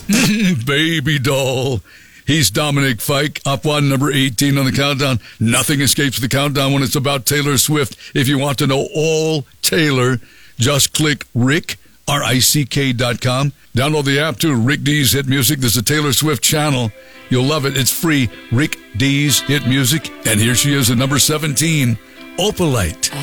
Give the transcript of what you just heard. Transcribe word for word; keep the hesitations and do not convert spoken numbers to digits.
Baby doll. He's Dominic Fike, up one, number eighteen on the countdown. Nothing escapes the countdown when it's about Taylor Swift. If you want to know all Taylor, just click Rick, R I C K dot com. Download the app too, Rick D's Hit Music. There's a Taylor Swift channel. You'll love it. It's free. Rick D's Hit Music. And here she is at number seventeen, Opalite.